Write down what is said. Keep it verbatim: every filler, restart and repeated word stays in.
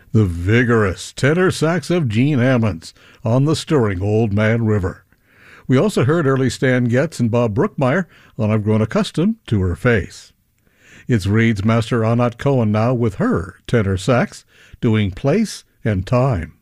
the vigorous tenor sax of Gene Ammons on the stirring Old Man River. We also heard early Stan Getz and Bob Brookmeyer on I've Grown Accustomed to Her Face. It's Reed's master Anat Cohen now with her tenor sax doing Place and Time.